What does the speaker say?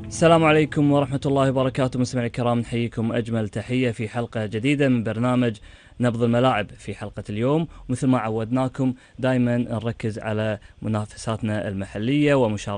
السلام عليكم ورحمة الله وبركاته. مستمعي الكرام، نحييكم أجمل تحية في حلقة جديدة من برنامج نبض الملاعب. في حلقة اليوم مثل ما عودناكم دائما نركز على منافساتنا المحلية ومشاركة